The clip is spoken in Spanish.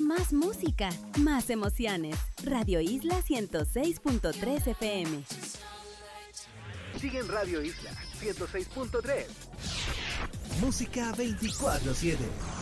Más música, más emociones. Radio Isla 106.3 FM. Sigue en Radio Isla 106.3. Música 24/7.